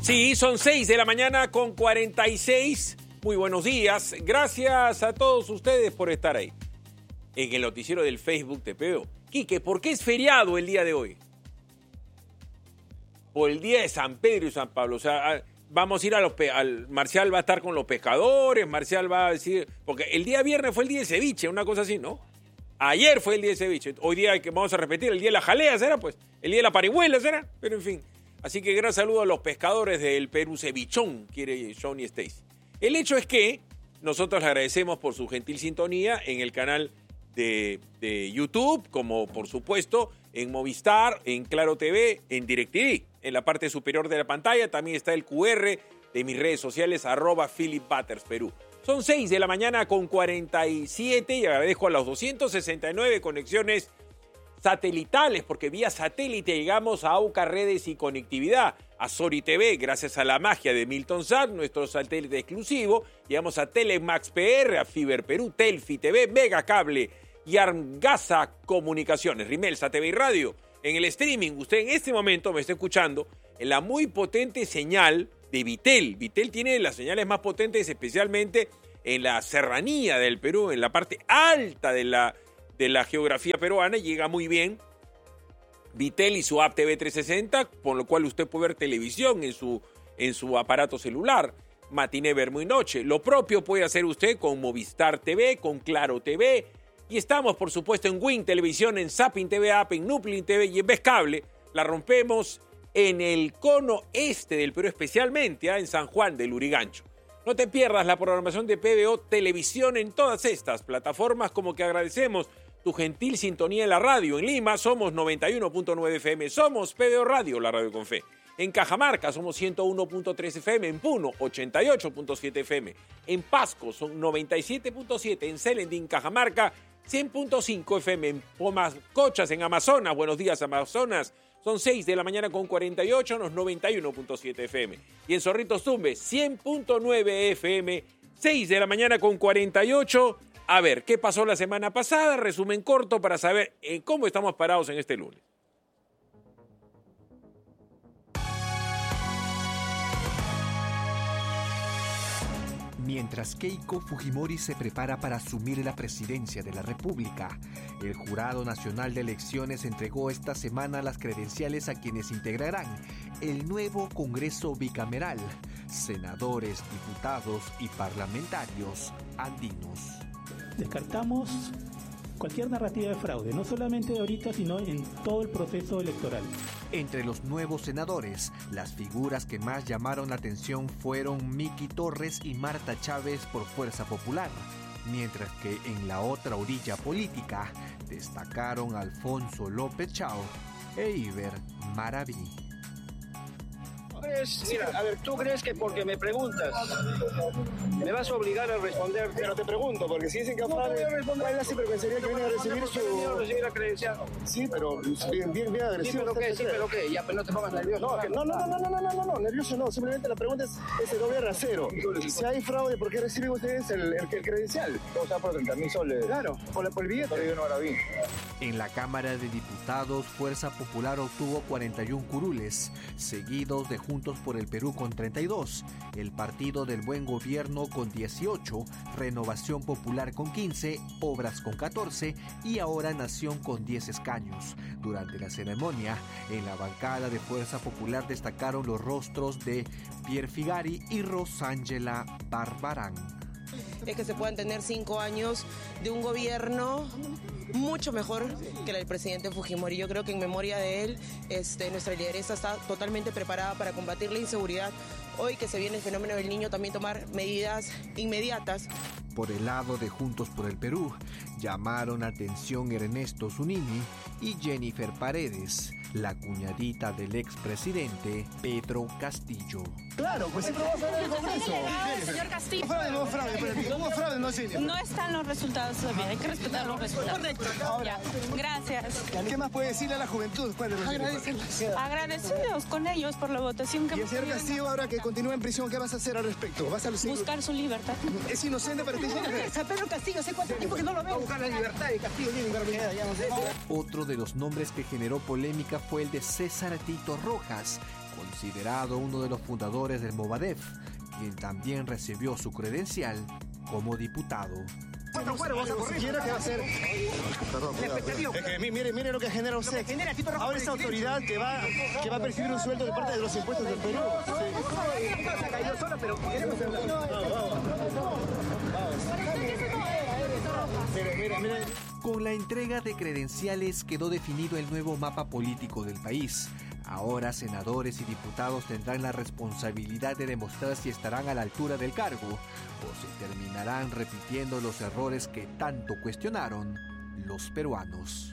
Sí, son 6 de la mañana con 46. Muy buenos días. Gracias a todos ustedes por estar ahí. En el noticiero del Facebook te veo. Quique, ¿por qué es feriado el día de hoy? Por el día de San Pedro y San Pablo. O sea, vamos a ir Marcial va a estar con los pescadores, Marcial va a decir... Porque el día viernes fue el día del ceviche, una cosa así, ¿no? Ayer fue el día del ceviche. Hoy día que vamos a repetir, el día de la jalea, ¿será? Pues el día de la parihuela, ¿será? Pero en fin. Así que gran saludo a los pescadores del Perú cevichón, quiere Johnny Stacy. El hecho es que nosotros le agradecemos por su gentil sintonía en el canal de YouTube, como por supuesto en Movistar, en Claro TV, en DirecTV. En la parte superior de la pantalla también está el QR de mis redes sociales, @PhilipButtersPerú. Son 6 de la mañana con 47 y agradezco a los 269 conexiones satelitales, porque vía satélite llegamos a AUCA Redes y Conectividad, a Sori TV, gracias a la magia de Milton Sat, nuestro satélite exclusivo. Llegamos a Telemax PR, a Fiber Perú, Telfi TV, Mega Cable y Armgasa Comunicaciones, Rimelsa TV y Radio. En el streaming, usted en este momento me está escuchando en la muy potente señal de Vitel. Vitel tiene las señales más potentes, especialmente en la serranía del Perú, en la parte alta de la geografía peruana. Llega muy bien Vitel y su app TV 360, por lo cual usted puede ver televisión en su aparato celular, matiné, vermo y noche. Lo propio puede hacer usted con Movistar TV, con Claro TV, y estamos por supuesto en Win Televisión, en Zapping TV App, en Nuplin TV y en Vez Cable. La rompemos en el cono este del Perú, especialmente en San Juan del Lurigancho. No te pierdas la programación de PBO Televisión en todas estas plataformas, como que agradecemos tu gentil sintonía en la radio. En Lima somos 91.9 FM, somos PBO Radio, la radio con fe. En Cajamarca somos 101.3 FM, en Puno 88.7 FM, en Pasco son 97.7, en Selendín, Cajamarca 100.5 FM, en Pomascochas, en Amazonas, buenos días Amazonas, son 6 de la mañana con 48, los 91.7 FM. Y en Zorritos Tumbes, 100.9 FM, 6 de la mañana con 48. A ver, ¿qué pasó la semana pasada? Resumen corto para saber cómo estamos parados en este lunes. Mientras Keiko Fujimori se prepara para asumir la presidencia de la República, el Jurado Nacional de Elecciones entregó esta semana las credenciales a quienes integrarán el nuevo Congreso Bicameral, senadores, diputados y parlamentarios andinos. Descartamos cualquier narrativa de fraude, no solamente ahorita, sino en todo el proceso electoral. Entre los nuevos senadores, las figuras que más llamaron la atención fueron Miki Torres y Marta Chávez por Fuerza Popular, mientras que en la otra orilla política destacaron Alfonso López Chao e Iber Maraví. Mira, a ver, ¿tú crees que porque me preguntas me vas a obligar a responder? Pero te pregunto, porque si dicen que Afán siempre pensaría que viene a recibir recibir la credencial. Sí, pero bien agresivo. Sí, pero qué, ya, pero no te pongas nervioso. No, nervioso no, simplemente la pregunta es el doble rasero. Si hay fraude, ¿por qué reciben ustedes el credencial? O sea, por 30.000 soles. Claro, por el billete. En la Cámara de Diputados, Fuerza Popular obtuvo 41 curules, seguidos de Juntos por el Perú con 32, el Partido del Buen Gobierno con 18, Renovación Popular con 15, Obras con 14 y ahora Nación con 10 escaños. Durante la ceremonia, en la bancada de Fuerza Popular destacaron los rostros de Pierre Figari y Rosángela Barbarán. Es que se puedan tener 5 años de un gobierno mucho mejor que la del presidente Fujimori. Yo creo que en memoria de él, nuestra lideresa está totalmente preparada para combatir la inseguridad. Hoy que se viene el fenómeno del niño, también tomar medidas inmediatas. Por el lado de Juntos por el Perú, llamaron atención Ernesto Zunini y Jennifer Paredes, la cuñadita del expresidente Pedro Castillo. Claro, pues siempre vamos a hablar del Congreso. Señor Castillo. ¿Cómo fraude? No sé. No están los resultados todavía, hay que respetar los resultados. Correcto. Ahora, gracias. ¿Qué más puede decirle a la juventud? Agradecidos con ellos por la votación que y el señor Castillo, ahora que continúa en prisión, ¿qué vas a hacer al respecto? ¿Vas a buscar su libertad? ¿Es inocente para ti? Pedro Castillo, ¿hace cuánto tiempo que no lo veo? Buscar la libertad de Castillo, ya no sé. Otro de los nombres que generó polémica fue el de César Tito Rojas, considerado uno de los fundadores del Movadef, quien también recibió su credencial como diputado. Siquiera que va a ser. Es que mire lo que genera usted. Ahora esa autoridad que va a percibir un sueldo de parte de los impuestos del Perú. Mire. Con la entrega de credenciales quedó definido el nuevo mapa político del país. Ahora senadores y diputados tendrán la responsabilidad de demostrar si estarán a la altura del cargo o si terminarán repitiendo los errores que tanto cuestionaron los peruanos.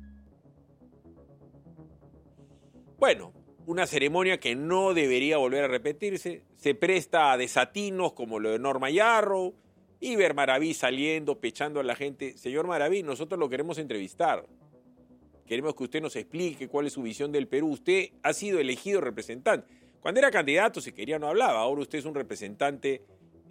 Bueno, una ceremonia que no debería volver a repetirse. Se presta a desatinos como lo de Norma Yarro, Iber Maraví saliendo, pechando a la gente. Señor Maraví, nosotros lo queremos entrevistar. Queremos que usted nos explique cuál es su visión del Perú. Usted ha sido elegido representante. Cuando era candidato, si quería, no hablaba. Ahora usted es un representante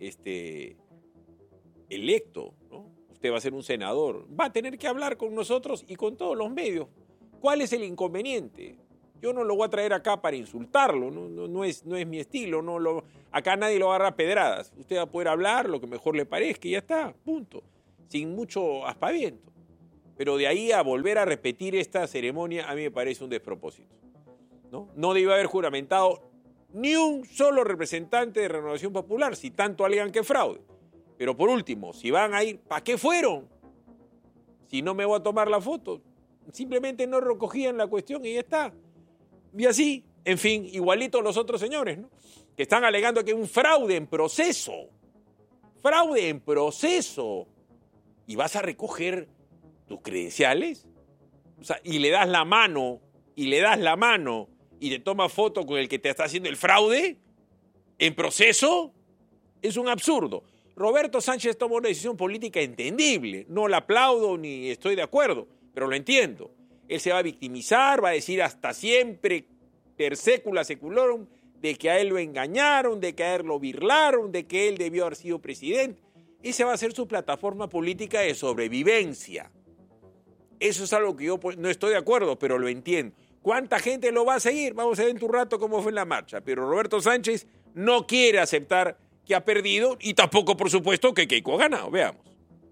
electo, ¿no? Usted va a ser un senador. Va a tener que hablar con nosotros y con todos los medios. ¿Cuál es el inconveniente? Yo no lo voy a traer acá para insultarlo. No es mi estilo. Acá nadie lo agarra a pedradas. Usted va a poder hablar lo que mejor le parezca y ya está. Punto. Sin mucho aspaviento. Pero de ahí a volver a repetir esta ceremonia, a mí me parece un despropósito. No debe haber juramentado ni un solo representante de Renovación Popular, si tanto alegan que fraude. Pero por último, si van a ir, ¿para qué fueron? Si no me voy a tomar la foto. Simplemente no recogían la cuestión y ya está. Y así, en fin, igualito los otros señores, ¿no? Que están alegando que hay un fraude en proceso. Fraude en proceso. ¿Y vas a recoger tus credenciales? O sea, y le das la mano, y te toma foto con el que te está haciendo el fraude en proceso, es un absurdo. Roberto Sánchez tomó una decisión política entendible. No la aplaudo ni estoy de acuerdo, pero lo entiendo. Él se va a victimizar, va a decir hasta siempre, per secula seculorum, de que a él lo engañaron, de que a él lo birlaron, de que él debió haber sido presidente. Esa va a ser su plataforma política de sobrevivencia. Eso es algo que yo no estoy de acuerdo, pero lo entiendo. ¿Cuánta gente lo va a seguir? Vamos a ver en tu rato cómo fue en la marcha. Pero Roberto Sánchez no quiere aceptar que ha perdido y tampoco, por supuesto, que Keiko ha ganado. Veamos.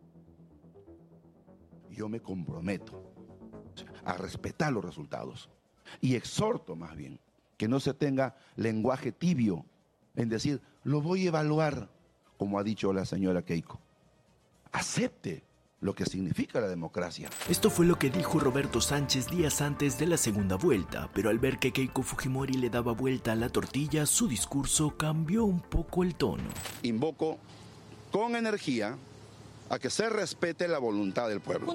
Yo me comprometo a respetar los resultados y exhorto más bien que no se tenga lenguaje tibio en decir, lo voy a evaluar, como ha dicho la señora Keiko. Acepte lo que significa la democracia. Esto fue lo que dijo Roberto Sánchez días antes de la segunda vuelta, pero al ver que Keiko Fujimori le daba vuelta a la tortilla, su discurso cambió un poco el tono. Invoco con energía a que se respete la voluntad del pueblo.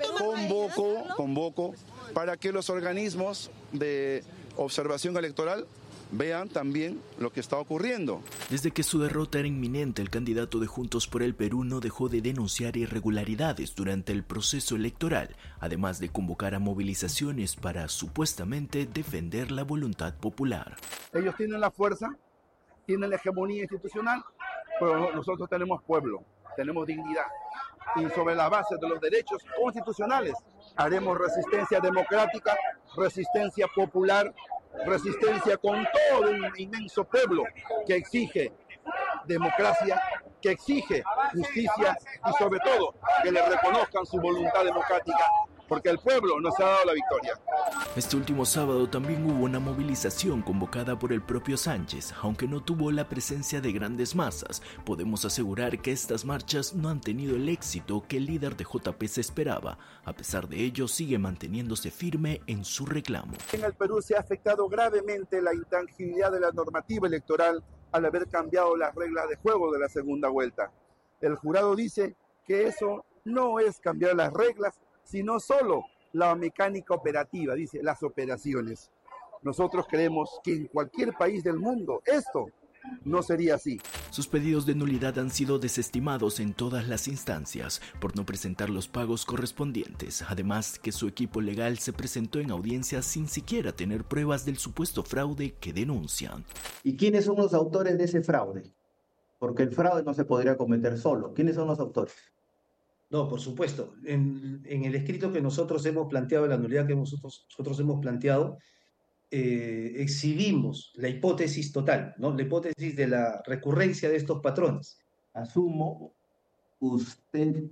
Convoco para que los organismos de observación electoral vean también lo que está ocurriendo. Desde que su derrota era inminente, el candidato de Juntos por el Perú no dejó de denunciar irregularidades durante el proceso electoral, además de convocar a movilizaciones para supuestamente defender la voluntad popular. Ellos tienen la fuerza, tienen la hegemonía institucional, pero nosotros tenemos pueblo, tenemos dignidad. Y sobre la base de los derechos constitucionales haremos resistencia democrática, resistencia popular, resistencia con todo un inmenso pueblo que exige democracia, que exige justicia y sobre todo que le reconozcan su voluntad democrática, porque el pueblo nos ha dado la victoria. Este último sábado también hubo una movilización convocada por el propio Sánchez. Aunque no tuvo la presencia de grandes masas, podemos asegurar que estas marchas no han tenido el éxito que el líder de JP se esperaba. A pesar de ello, sigue manteniéndose firme en su reclamo. En el Perú se ha afectado gravemente la intangibilidad de la normativa electoral al haber cambiado las reglas de juego de la segunda vuelta. El jurado dice que eso no es cambiar las reglas, sino solo la mecánica operativa, dice, las operaciones. Nosotros creemos que en cualquier país del mundo esto no sería así. Sus pedidos de nulidad han sido desestimados en todas las instancias por no presentar los pagos correspondientes. Además, que su equipo legal se presentó en audiencia sin siquiera tener pruebas del supuesto fraude que denuncian. ¿Y quiénes son los autores de ese fraude? Porque el fraude no se podría cometer solo. ¿Quiénes son los autores? No, por supuesto. En el escrito que nosotros hemos planteado, la nulidad que nosotros hemos planteado, exhibimos la hipótesis total, ¿no? La hipótesis de la recurrencia de estos patrones. Asumo, usted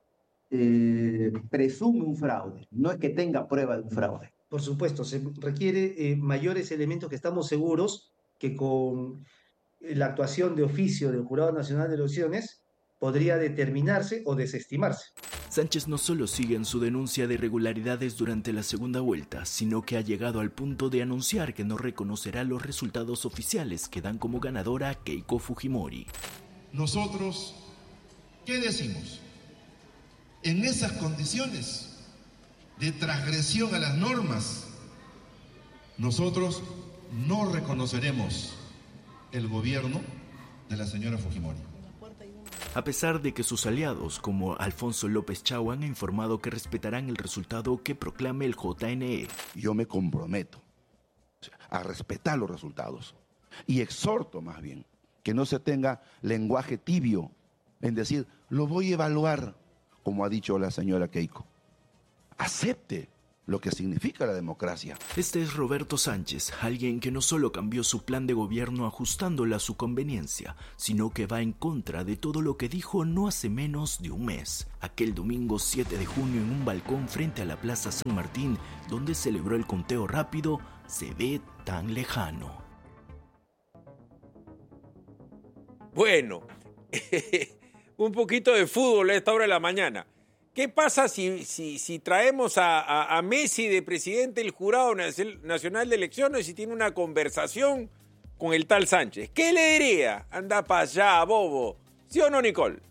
presume un fraude, no es que tenga prueba de un fraude. Por supuesto, se requiere mayores elementos que estamos seguros que con la actuación de oficio del Jurado Nacional de Elecciones podría determinarse o desestimarse. Sánchez no solo sigue en su denuncia de irregularidades durante la segunda vuelta, sino que ha llegado al punto de anunciar que no reconocerá los resultados oficiales que dan como ganadora a Keiko Fujimori. Nosotros, ¿qué decimos? En esas condiciones de transgresión a las normas, nosotros no reconoceremos el gobierno de la señora Fujimori. A pesar de que sus aliados, como Alfonso López Chau, han informado que respetarán el resultado que proclame el JNE. Yo me comprometo a respetar los resultados y exhorto más bien que no se tenga lenguaje tibio en decir, lo voy a evaluar, como ha dicho la señora Keiko. Acepte lo que significa la democracia. Este es Roberto Sánchez, alguien que no solo cambió su plan de gobierno ajustándola a su conveniencia, sino que va en contra de todo lo que dijo no hace menos de un mes. Aquel domingo 7 de junio en un balcón frente a la Plaza San Martín, donde celebró el conteo rápido, se ve tan lejano. Bueno, un poquito de fútbol a esta hora de la mañana. ¿Qué pasa si traemos a Messi de presidente del Jurado Nacional de Elecciones y tiene una conversación con el tal Sánchez? ¿Qué le diría? Anda para allá, bobo. ¿Sí o no, Nicole?